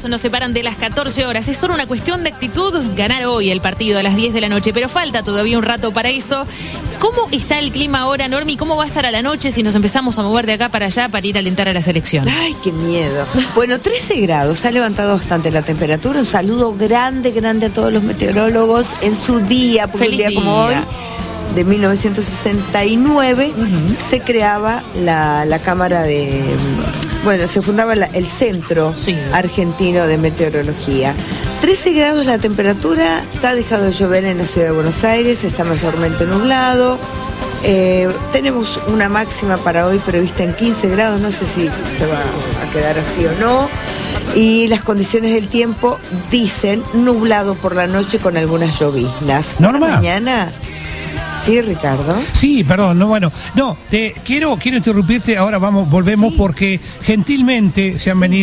minutos nos separan de las 14 horas. Es solo una cuestión de actitud ganar hoy el partido a las 10 de la noche, pero falta todavía un rato para eso. ¿Cómo está el clima ahora, Normi? ¿Cómo va a estar a la noche si nos empezamos a mover de acá para allá para ir a alentar a la selección? Ay, qué miedo. Bueno, 13 grados, ha levantado bastante la temperatura. Un saludo grande a todos los meteorólogos en su día, porque un día como hoy, de 1969, se creaba la Cámara de... Bueno, se fundaba el Centro Argentino de Meteorología. 13 grados la temperatura, ya ha dejado de llover en la ciudad de Buenos Aires, está mayormente nublado. Tenemos una máxima para hoy prevista en 15 grados, no sé si se va a quedar así o no. Y las condiciones del tiempo dicen nublado por la noche con algunas lloviznas. Norma. Mañana... Sí, Ricardo. Sí, perdón, quiero interrumpirte, ahora volvemos porque gentilmente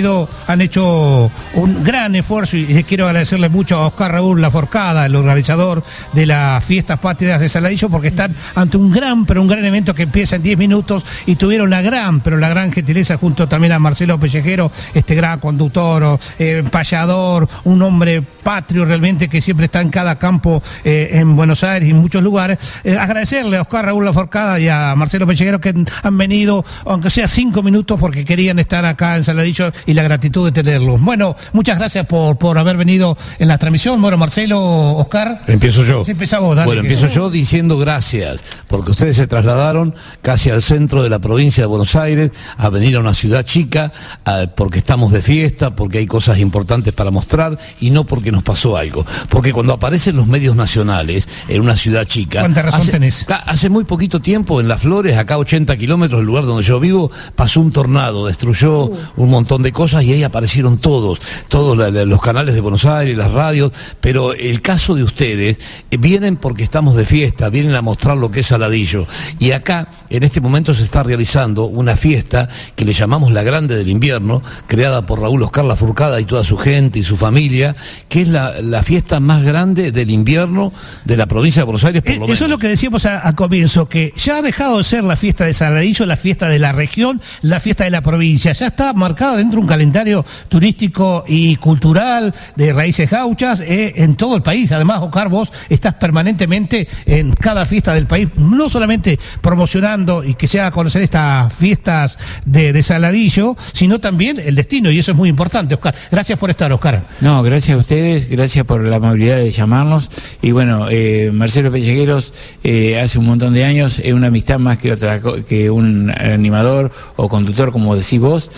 han hecho un gran esfuerzo y quiero agradecerle mucho a Oscar Raúl Laforcada, el organizador de las Fiestas Patrias de Saladillo, porque están ante un gran evento que empieza en 10 minutos y tuvieron la gran gentileza junto también a Marcelo Pellejero, este gran conductor, payador, un hombre patrio realmente que siempre está en cada campo en Buenos Aires y en muchos lugares. Agradecerle a Oscar Raúl Laforcada y a Marcelo Pellejero que han venido, aunque sea 5 minutos, porque querían estar acá en Saladillo y la gratitud de tenerlos. Bueno, muchas gracias por haber venido en la transmisión. Bueno, Marcelo, Oscar. Empiezo yo. Sí, empezá vos, dale. Bueno, empiezo yo diciendo gracias, porque ustedes se trasladaron casi al centro de la provincia de Buenos Aires a venir a una ciudad chica, porque estamos de fiesta, porque hay cosas importantes para mostrar y no porque nos pasó algo. Porque cuando aparecen los medios nacionales en una ciudad chica... ¿Cuánta razón tenés? Hace muy poquito tiempo en Las Flores, acá a 80 kilómetros del lugar donde yo vivo, pasó un tornado, destruyó un montón de cosas y ahí aparecieron todos los canales de Buenos Aires, las radios, pero el caso de ustedes, vienen porque estamos de fiesta, vienen a mostrar lo que es Saladillo. Y acá, en este momento se está realizando una fiesta que le llamamos la Grande del Invierno, creada por Raúl Oscar Laforcada y toda su gente y su familia, que es la fiesta más grande del invierno de la provincia de Buenos Aires, por lo menos. Eso es lo que decíamos a comienzo, que ya ha dejado de ser la fiesta de Saladillo, la fiesta de la región, la fiesta de la provincia. Ya está marcada dentro de un calendario turístico y cultural de raíces gauchas en todo el país. Además, Oscar, vos estás permanentemente en cada fiesta del país, no solamente promocionando y que se haga conocer estas fiestas de Saladillo, sino también el destino, y eso es muy importante, Oscar. Gracias por estar, Oscar. No, gracias a ustedes, gracias por la amabilidad de llamarnos. Y bueno, Marcelo Pellejeros hace un montón de años es una amistad más que un animador o conductor, como decís vos.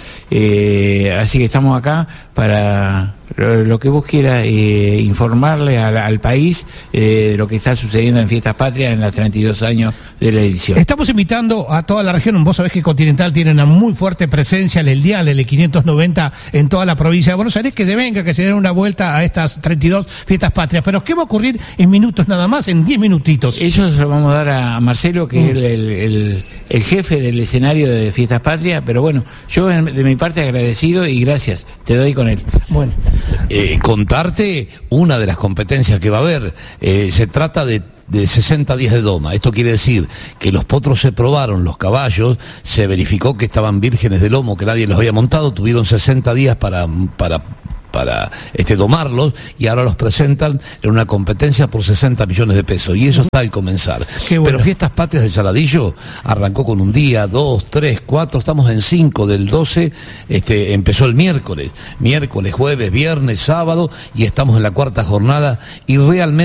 Así que estamos acá para lo que vos quieras, informarle al país de lo que está sucediendo en Fiestas Patrias en los 32 años de la edición. Estamos invitando a toda la región. Vos sabés que Continental tiene una muy fuerte presencia, el dial, el 590 en toda la provincia de Buenos Aires, que venga, que se den una vuelta a estas 32 Fiestas Patrias. Pero ¿qué va a ocurrir en minutos nada más, en 10 minutitos? Eso se lo vamos a dar a Marcelo, que es el jefe del escenario de Fiestas Patrias, pero bueno, yo de mi parte agradecido y gracias, te doy con él. Bueno. Contarte una de las competencias que va a haber, se trata de 60 días de doma. Esto quiere decir que los potros se probaron, los caballos, se verificó que estaban vírgenes de lomo, que nadie los había montado, tuvieron 60 días para domarlos, y ahora los presentan en una competencia por 60 millones de pesos, y eso está al comenzar. Bueno. Pero Fiestas Patrias de Saladillo arrancó con un día, 2, 3, 4, estamos en 5 del 12, empezó el miércoles, jueves, viernes, sábado, y estamos en la 4ª jornada, y realmente